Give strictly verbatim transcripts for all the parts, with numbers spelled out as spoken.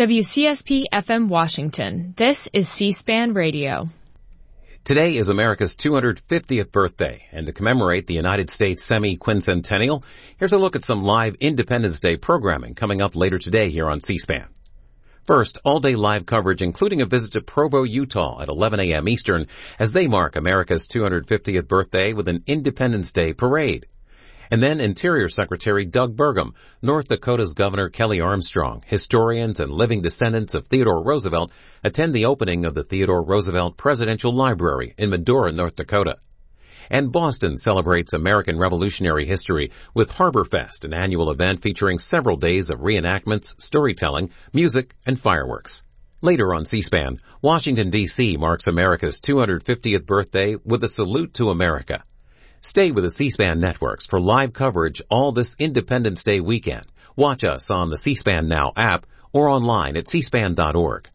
W C S P F M Washington. This is C-SPAN Radio. Today is America's two hundred fiftieth birthday, and to commemorate the United States semi-quincentennial, here's a look at some live Independence Day programming coming up later today here on C-SPAN. First, all-day live coverage including a visit to Provo, Utah at eleven a.m. Eastern as they mark America's two hundred fiftieth birthday with an Independence Day parade. And then Interior Secretary Doug Burgum, North Dakota's Governor Kelly Armstrong, historians and living descendants of Theodore Roosevelt attend the opening of the Theodore Roosevelt Presidential Library in Medora, North Dakota. And Boston celebrates American Revolutionary history with Harborfest, an annual event featuring several days of reenactments, storytelling, music, and fireworks. Later on C-SPAN, Washington, D C marks America's two hundred fiftieth birthday with a salute to America. Stay with the C-SPAN networks for live coverage all this Independence Day weekend. Watch us on the C-SPAN Now app or online at c span dot org.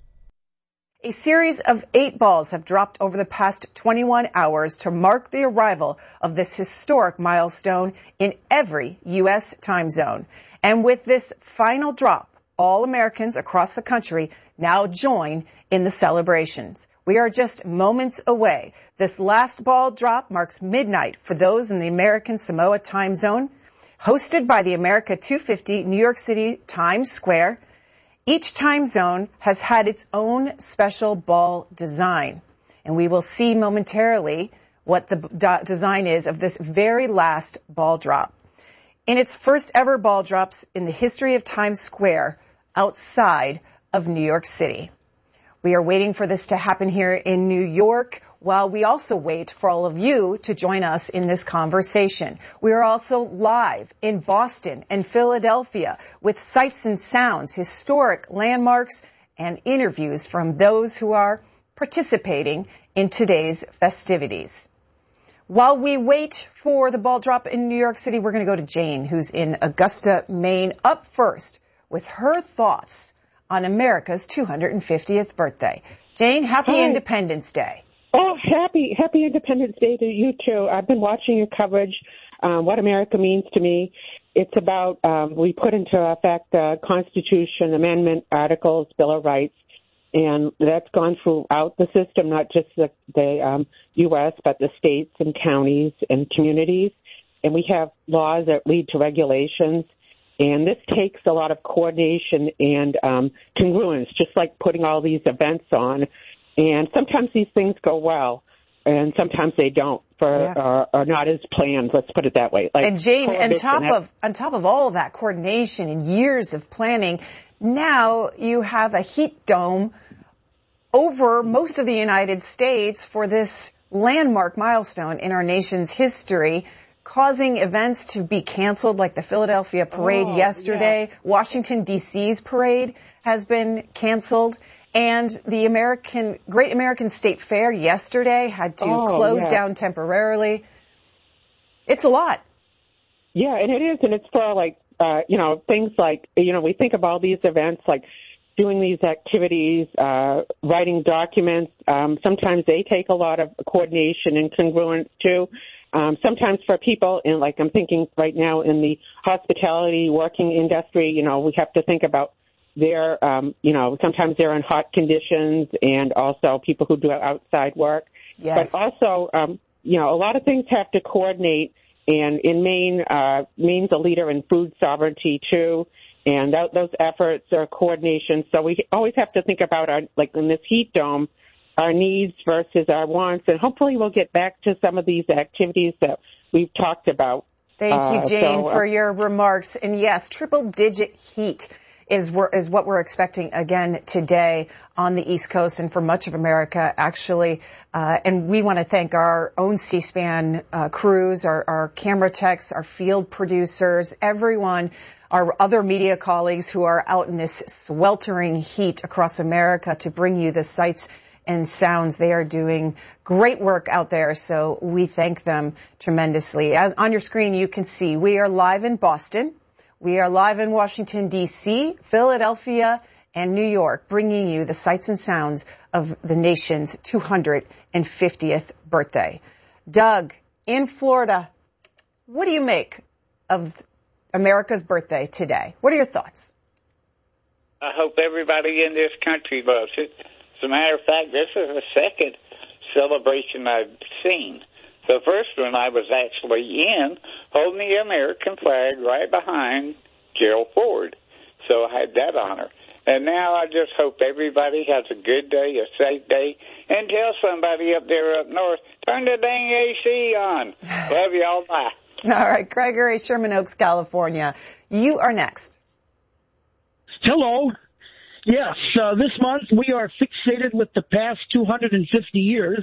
A series of eight balls have dropped over the past twenty-one hours to mark the arrival of this historic milestone in every U S time zone. And with this final drop, all Americans across the country now join in the celebrations. We are just moments away. This last ball drop marks midnight for those in the American Samoa time zone. Hosted by the America two fifty New York City Times Square, each time zone has had its own special ball design. And we will see momentarily what the do- design is of this very last ball drop. In its first ever ball drops in the history of Times Square outside of New York City. We are waiting for this to happen here in New York, while we also wait for all of you to join us in this conversation. We are also live in Boston and Philadelphia with sights and sounds, historic landmarks, and interviews from those who are participating in today's festivities. While we wait for the ball drop in New York City, we're going to go to Jane, who's in Augusta, Maine, up first with her thoughts on America's two hundred fiftieth birthday. Jane, happy Hi. Independence Day. Oh, happy happy Independence Day to you, too. I've been watching your coverage, um, what America means to me. It's about, um, we put into effect the Constitution, Amendment, Articles, Bill of Rights, and that's gone throughout the system, not just the, the um, U S, but the states and counties and communities. And we have laws that lead to regulations. And this takes a lot of coordination and um, congruence, just like putting all these events on. And sometimes these things go well, and sometimes they don't, for yeah. or, or not as planned. Let's put it that way. Like and Jane, on top of on top of all of that coordination and years of planning, now you have a heat dome over most of the United States for this landmark milestone in our nation's history, causing events to be canceled, like the Philadelphia parade oh, yesterday. Yeah. Washington, D C's parade has been canceled. And the American Great American State Fair yesterday had to oh, close yeah. down temporarily. It's a lot. Yeah, and it is. And it's for, like, uh, you know, things like, you know, we think of all these events, like doing these activities, uh, writing documents. Um, sometimes they take a lot of coordination and congruence, too. Um, sometimes for people, and like I'm thinking right now in the hospitality working industry, you know, we have to think about their, um, you know, sometimes they're in hot conditions, and also people who do outside work. Yes. But also, um, you know, a lot of things have to coordinate. And in Maine, uh, Maine's a leader in food sovereignty too, and th- those efforts are coordination. So we always have to think about our, like in this heat dome, our needs versus our wants, and hopefully we'll get back to some of these activities that we've talked about. Thank you, uh, Jane, so, uh, for your remarks. And yes, triple-digit heat is is what we're expecting again today on the East Coast and for much of America, actually. Uh, and we want to thank our own C-SPAN uh, crews, our, our camera techs, our field producers, everyone, our other media colleagues who are out in this sweltering heat across America to bring you the sights and sounds. They are doing great work out there, so we thank them tremendously. As, on your screen, you can see we are live in Boston. We are live in Washington, D C, Philadelphia, and New York, bringing you the sights and sounds of the nation's two hundred fiftieth birthday. Doug, in Florida, what do you make of America's birthday today? What are your thoughts? I hope everybody in this country loves it. As a matter of fact, this is the second celebration I've seen. The first one I was actually in, holding the American flag right behind Gerald Ford. So I had that honor. And now I just hope everybody has a good day, a safe day, and tell somebody up there up north, turn the dang A C on. Love y'all. Bye. All right, Gregory, Sherman Oaks, California. You are next. Hello. Yes, uh, this month we are fixated with the past two hundred fifty years,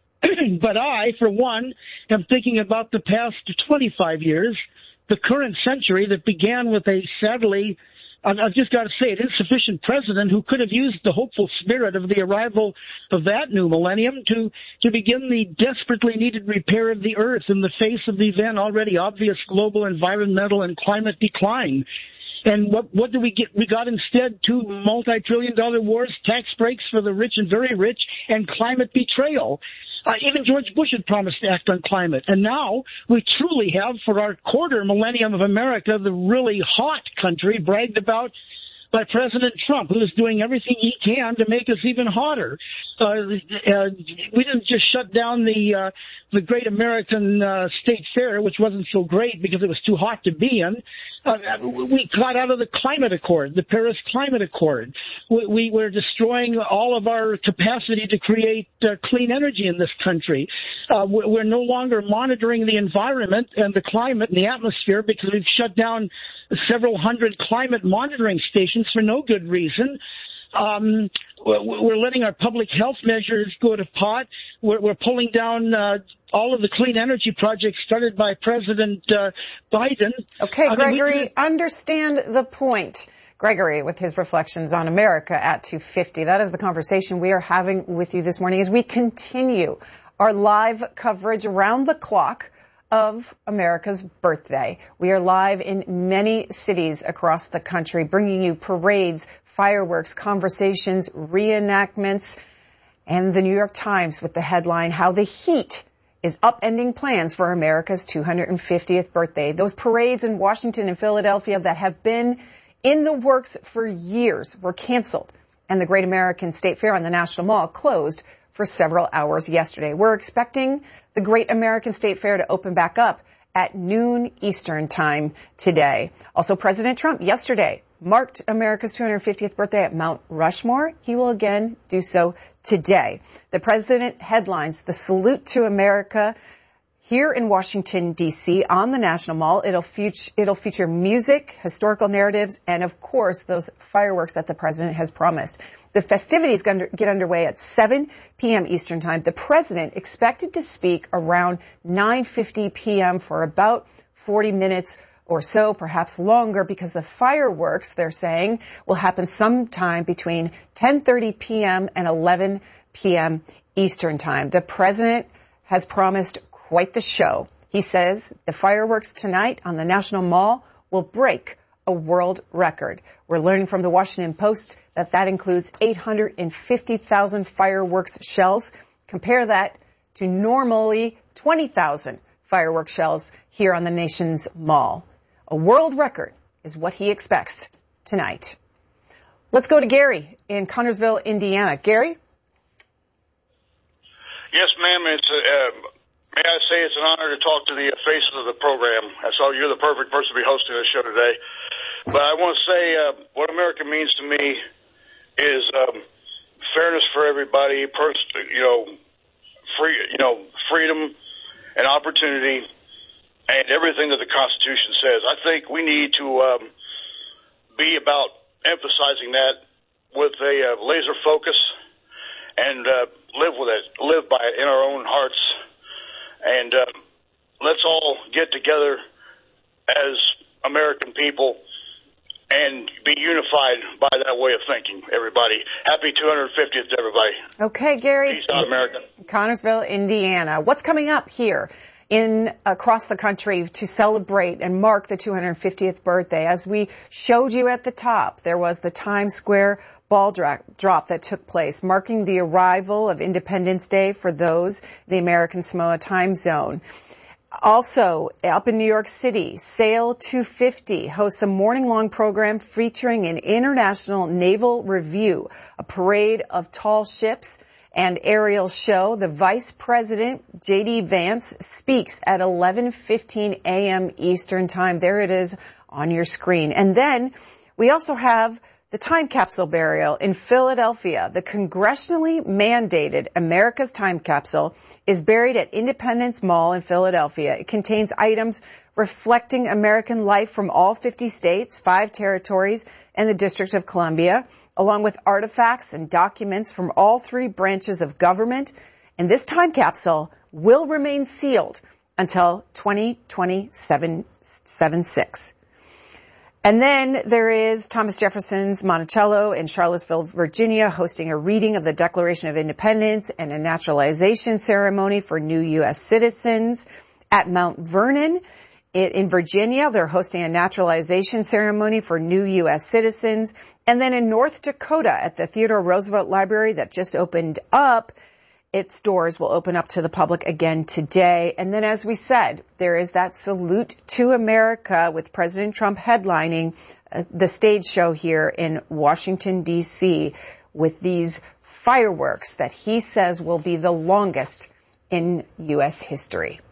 but I, for one, am thinking about the past twenty-five years, the current century that began with a sadly, I've just got to say it, insufficient president who could have used the hopeful spirit of the arrival of that new millennium to, to begin the desperately needed repair of the earth in the face of the then already obvious global environmental and climate decline. And what, what do we get? We got instead two multi-trillion dollar wars, tax breaks for the rich and very rich, and climate betrayal. Uh, even George Bush had promised to act on climate. And now we truly have, for our quarter millennium of America, the really hot country bragged about by President Trump, who is doing everything he can to make us even hotter. Uh, uh, we didn't just shut down the uh, the Great American uh, State Fair, which wasn't so great because it was too hot to be in. Uh, we got out of the climate accord, the Paris Climate Accord. We, we were destroying all of our capacity to create uh, clean energy in this country. Uh, we're no longer monitoring the environment and the climate and the atmosphere because we've shut down several hundred climate monitoring stations for no good reason. Um, we're letting our public health measures go to pot. We're, we're pulling down uh, all of the clean energy projects started by President uh, Biden. Okay, I Gregory, mean, we, understand the point. Gregory, with his reflections on America at two fifty. That is the conversation we are having with you this morning as we continue our live coverage around the clock of America's birthday. We are live in many cities across the country, bringing you parades, fireworks, conversations, reenactments, and the New York Times with the headline, How the Heat is Upending Plans for America's two hundred fiftieth Birthday. Those parades in Washington and Philadelphia that have been in the works for years were canceled, and the Great American State Fair on the National Mall closed for several hours yesterday. We're expecting the Great American State Fair to open back up at noon Eastern time today. Also, President Trump yesterday marked America's two hundred fiftieth birthday at Mount Rushmore. He will again do so today. The president headlines the Salute to America here in Washington, D C on the National Mall. It'll feature, it'll feature music, historical narratives, and of course, those fireworks that the president has promised. The festivities get underway at seven p.m. Eastern Time. The president expected to speak around nine fifty p.m. for about forty minutes or so, perhaps longer, because the fireworks, they're saying, will happen sometime between ten thirty p.m. and eleven p.m. Eastern Time. The president has promised quite the show. He says the fireworks tonight on the National Mall will break a world record. We're learning from the Washington Post that that includes eight hundred fifty thousand fireworks shells. Compare that to normally twenty thousand fireworks shells here on the nation's mall. A world record is what he expects tonight. Let's go to Gary in Connersville, Indiana. Gary? Yes, ma'am. It's uh, may I say it's an honor to talk to the faces of the program. I saw you're the perfect person to be hosting this show today. But I want to say uh, what America means to me is um, fairness for everybody, pers- you know, free, you know, freedom and opportunity, and everything that the Constitution says. I think we need to um, be about emphasizing that with a uh, laser focus and uh, live with it, live by it in our own hearts, and uh, let's all get together as American people and be unified by that way of thinking, everybody. Happy two hundred fiftieth to everybody. Okay, Gary. Peace out, America. Connersville, Indiana. What's coming up here in across the country to celebrate and mark the two hundred fiftieth birthday? As we showed you at the top, there was the Times Square ball drop that took place, marking the arrival of Independence Day for those in the American Samoa time zone. Also, up in New York City, Sail two fifty hosts a morning-long program featuring an international naval review, a parade of tall ships, and aerial show. The Vice President, J D Vance, speaks at eleven fifteen a.m. Eastern Time. There it is on your screen. And then we also have the time capsule burial in Philadelphia. The congressionally mandated America's Time Capsule is buried at Independence Mall in Philadelphia. It contains items reflecting American life from all fifty states, five territories, and the District of Columbia, along with artifacts and documents from all three branches of government. And this time capsule will remain sealed until twenty twenty-seven seventy-six. And then there is Thomas Jefferson's Monticello in Charlottesville, Virginia, hosting a reading of the Declaration of Independence and a naturalization ceremony for new U S citizens. At Mount Vernon in Virginia, they're hosting a naturalization ceremony for new U S citizens. And then in North Dakota at the Theodore Roosevelt Library that just opened up, its doors will open up to the public again today. And then, as we said, there is that Salute to America with President Trump headlining uh, the stage show here in Washington, D C with these fireworks that he says will be the longest in U S history.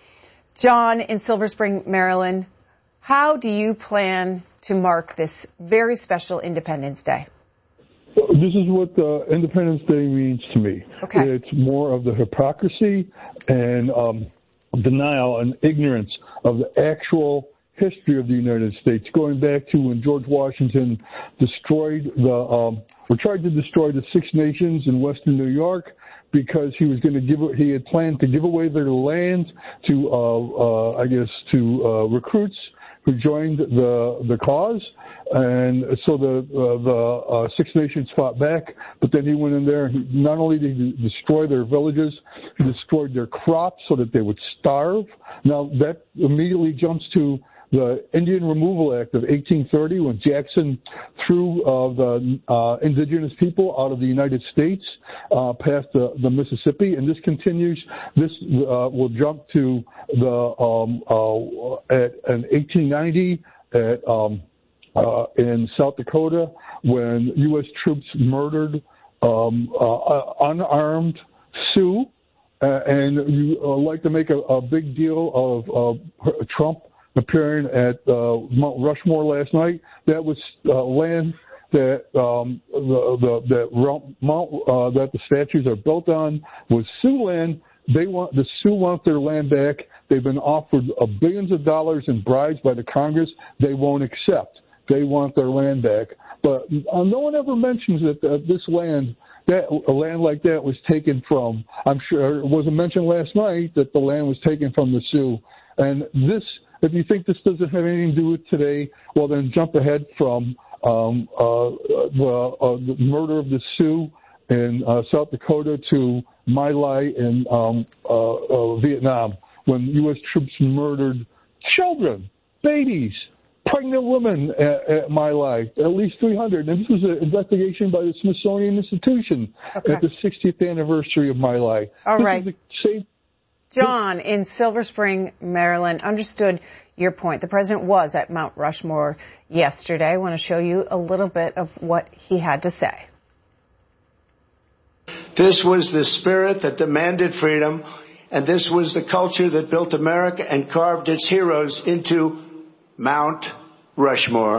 John in Silver Spring, Maryland, how do you plan to mark this very special Independence Day? This is what uh, Independence Day means to me. Okay. It's more of the hypocrisy and um, denial and ignorance of the actual history of the United States, going back to when George Washington destroyed the, um, or tried to destroy the Six Nations in Western New York, because he was going to give, he had planned to give away their land to, uh, uh, I guess, to uh, recruits who joined the the cause. And so the uh, the uh, Six Nations fought back, but then he went in there and he, not only did he destroy their villages, he destroyed their crops so that they would starve. Now that immediately jumps to the Indian Removal Act of eighteen thirty, when Jackson threw uh, the uh, indigenous people out of the United States uh, past the, the Mississippi, and this continues. This uh, will jump to the um, uh, at in eighteen ninety at um, uh, in South Dakota, when U S troops murdered um, uh, unarmed Sioux, uh, and you uh, like to make a, a big deal of uh, Trump appearing at uh, Mount Rushmore last night. That was uh, land that um, the, the that Mount uh, that the statues are built on was Sioux land. They want the Sioux want their land back. They've been offered uh, billions of dollars in bribes by the Congress. They won't accept. They want their land back. But uh, no one ever mentions that uh, this land, that a land like that, was taken from. I'm sure it wasn't mentioned last night that the land was taken from the Sioux. And this, if you think this doesn't have anything to do with today, well then jump ahead from um, uh, the, uh, the murder of the Sioux in uh, South Dakota to My Lai in um, uh, uh, Vietnam, when U S troops murdered children, babies, pregnant women at, at My Lai, at least three hundred. And this was an investigation by the Smithsonian Institution okay. at the sixtieth anniversary of My Lai. All this right. Is the same- John in Silver Spring, Maryland, understood your point. The president was at Mount Rushmore yesterday. I want to show you a little bit of what he had to say. This was the spirit that demanded freedom, and this was the culture that built America and carved its heroes into Mount Rushmore.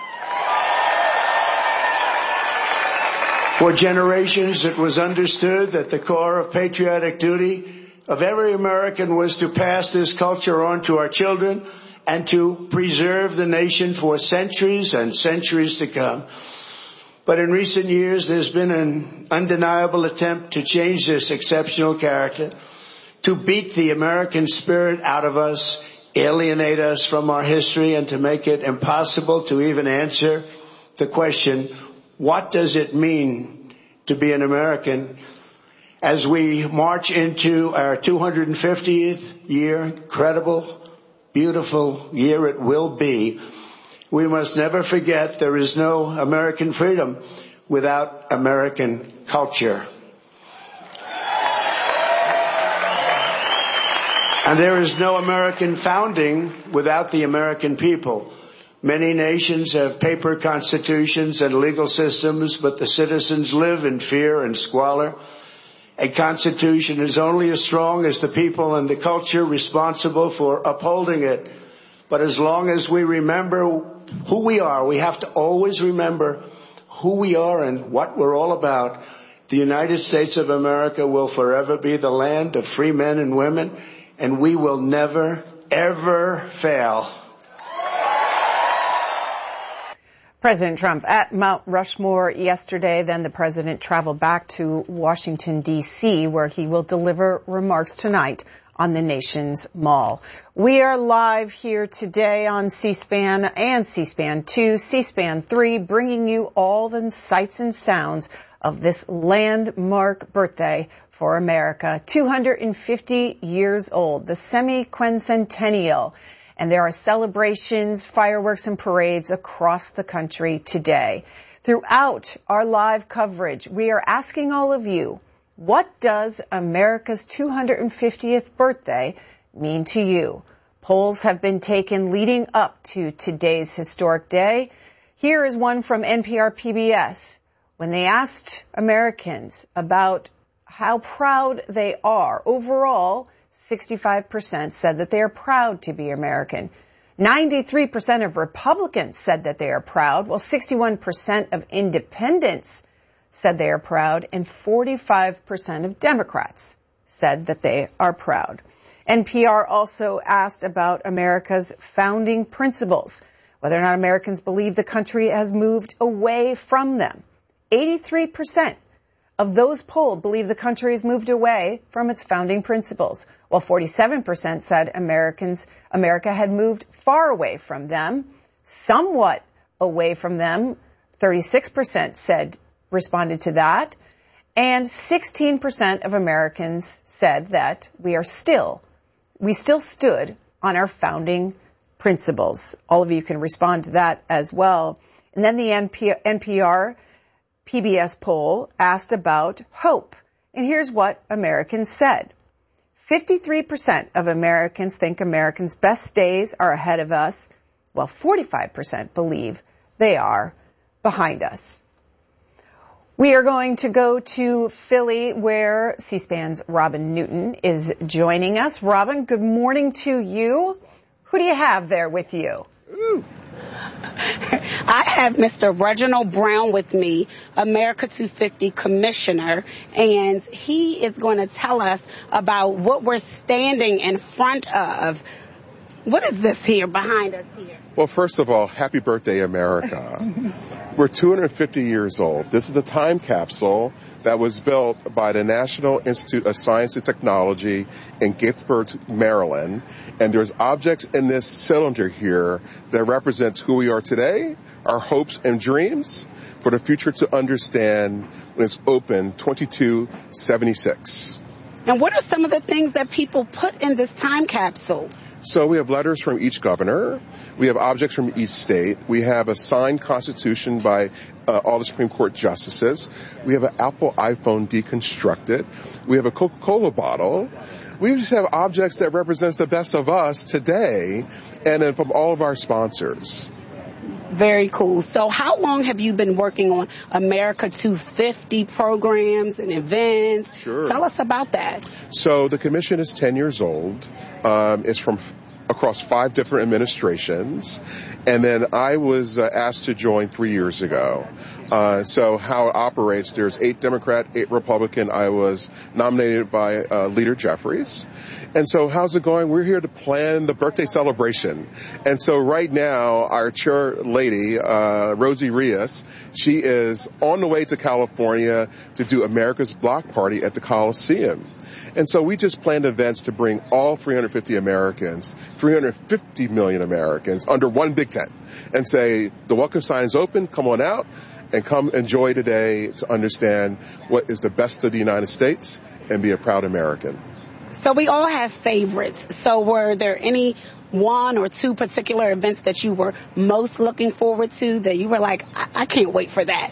For generations, it was understood that the core of patriotic duty of every American was to pass this culture on to our children and to preserve the nation for centuries and centuries to come. But in recent years, there's been an undeniable attempt to change this exceptional character, to beat the American spirit out of us, alienate us from our history, and to make it impossible to even answer the question, what does it mean to be an American? As we march into our two hundred fiftieth year, incredible, beautiful year it will be, we must never forget there is no American freedom without American culture. And there is no American founding without the American people. Many nations have paper constitutions and legal systems, but the citizens live in fear and squalor. A constitution is only as strong as the people and the culture responsible for upholding it. But as long as we remember who we are, we have to always remember who we are and what we're all about. The United States of America will forever be the land of free men and women, and we will never, ever fail. President Trump at Mount Rushmore yesterday. Then the president traveled back to Washington, D C, where he will deliver remarks tonight on the nation's mall. We are live here today on C-SPAN and C-SPAN two, C-SPAN three, bringing you all the sights and sounds of this landmark birthday for America. two hundred fifty years old, the semi-quincentennial. And there are celebrations, fireworks, and parades across the country today. Throughout our live coverage, we are asking all of you, what does America's two hundred fiftieth birthday mean to you? Polls have been taken leading up to today's historic day. Here is one from N P R P B S. When they asked Americans about how proud they are overall, sixty-five percent said that they are proud to be American. ninety-three percent of Republicans said that they are proud, while sixty-one percent of independents said they are proud, and forty-five percent of Democrats said that they are proud. N P R also asked about America's founding principles, whether or not Americans believe the country has moved away from them. eighty-three percent of those polled believe the country has moved away from its founding principles, while forty-seven percent said Americans, America had moved far away from them, somewhat away from them. thirty-six percent said, responded to that, and sixteen percent of Americans said that we are still, we still stood on our founding principles. All of you can respond to that as well. And then the N P R P B S poll asked about hope. And here's what Americans said. fifty-three percent of Americans think Americans' best days are ahead of us, while forty-five percent believe they are behind us. We are going to go to Philly, where C-SPAN's Robin Newton is joining us. Robin, good morning to you. Who do you have there with you? Ooh. I have Mister Reginald Brown with me, America two fifty Commissioner, and he is going to tell us about what we're standing in front of. What is this here behind us here? Well, first of all, happy birthday, America. We're two hundred fifty years old. This is a time capsule that was built by the National Institute of Science and Technology in Gaithersburg, Maryland. And there's objects in this cylinder here that represents who we are today, our hopes and dreams for the future to understand when it's open twenty-two seventy-six. And what are some of the things that people put in this time capsule? So we have letters from each governor. We have objects from each state. We have a signed constitution by uh, all the Supreme Court justices. We have an Apple iPhone deconstructed. We have a Coca-Cola bottle. We just have objects that represents the best of us today, and then from all of our sponsors. Very cool. So how long have you been working on America two fifty programs and events? Sure. Tell us about that. So the commission is ten years old. Um, it's from f- across five different administrations. And then I was uh, asked to join three years ago. Uh, so how it operates, there's eight Democrat, eight Republican. I was nominated by uh, Leader Jeffries. And so how's it going? We're here to plan the birthday celebration. And so right now, our chair lady, uh, Rosie Rios, she is on the way to California to do America's Block Party at the Coliseum. And so we just planned events to bring all three hundred fifty Americans, three hundred fifty million Americans under one big tent and say, the welcome sign is open, come on out and come enjoy today to understand what is the best of the United States and be a proud American. So we all have favorites. So were there any one or two particular events that you were most looking forward to that you were like, I, I can't wait for that?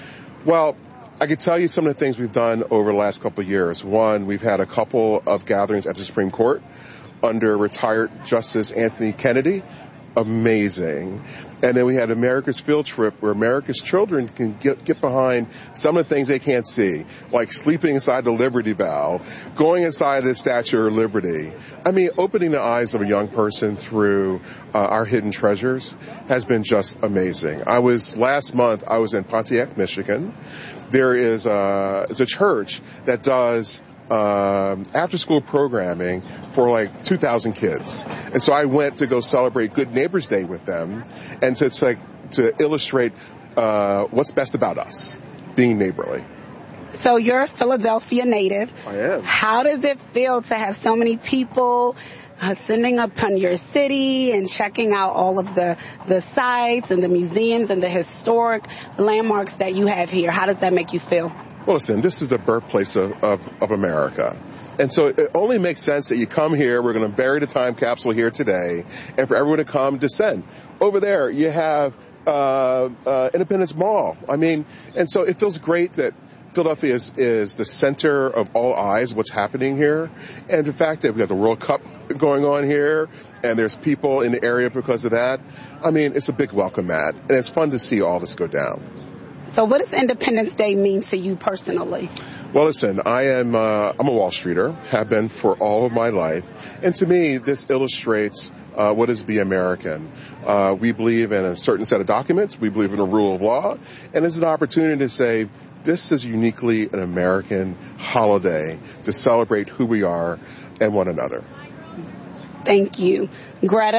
Well, I can tell you some of the things we've done over the last couple of years. One, we've had a couple of gatherings at the Supreme Court. under retired Justice Anthony Kennedy. Amazing. And then we had America's Field Trip, where America's children can get, get behind some of the things they can't see, like sleeping inside the Liberty Bell, going inside the Statue of Liberty. I mean, opening the eyes of a young person through uh, our hidden treasures has been just amazing. I was, last month, I was in Pontiac, Michigan. There is a, it's a church that does Um, after-school programming for like two thousand kids. And so I went to go celebrate Good Neighbors Day with them and to, to, like, to illustrate uh, what's best about us, being neighborly. So you're a Philadelphia native. I am. How does it feel to have so many people uh, sending upon your city and checking out all of the, the sites and the museums and the historic landmarks that you have here? How does that make you feel? Well, listen, this is the birthplace of, of, of America. And so it only makes sense that you come here. We're going to bury the time capsule here today, and for everyone to come descend. Over there, you have uh, uh, Independence Mall. I mean, and so it feels great that Philadelphia is, is the center of all eyes, what's happening here. And the fact that we've got the World Cup going on here, and there's people in the area because of that. I mean, it's a big welcome mat, and it's fun to see all this go down. So what does Independence Day mean to you personally? Well, listen, I am, uh, I'm a Wall Streeter, have been for all of my life. And to me, this illustrates uh, what is to be American. Uh, we believe in a certain set of documents. We believe in a rule of law. And it's an opportunity to say, this is uniquely an American holiday to celebrate who we are and one another. Thank you. Greta.